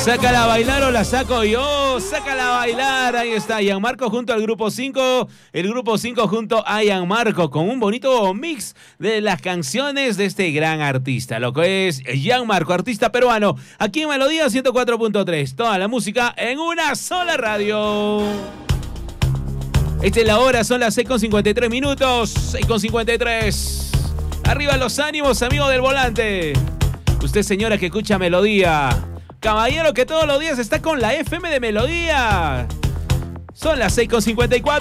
Sácala a bailar o la saco yo. Sácala a bailar. Ahí está Gianmarco junto al grupo 5. El grupo 5 junto a Gianmarco con un bonito mix de las canciones de este gran artista. Lo que es Gianmarco, artista peruano. Aquí en Melodía 104.3. Toda la música en una sola radio. Esta es la hora, son las 6:53 minutos. 6:53. Arriba los ánimos, amigo del volante. Usted, señora, que escucha Melodía. Caballero que todos los días está con la FM de Melodía. Son las 6:54.